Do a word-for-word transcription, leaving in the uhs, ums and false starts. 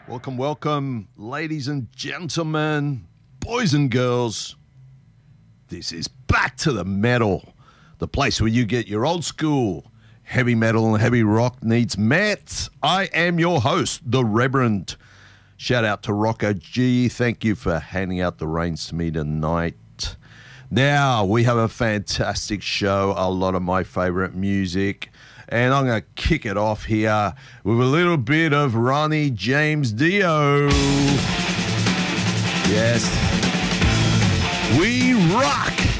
Welcome, welcome, ladies and gentlemen, boys and girls. This is Back to the Metal, the place where you get your old school heavy metal and heavy rock needs met. I am your host, the Reverend. Shout out to Rocco G. Thank you for handing out the reins to me tonight. Now, we have a fantastic show, a lot of my favorite music. And I'm going to kick it off here with a little bit of Ronnie James Dio. Yes. We rock.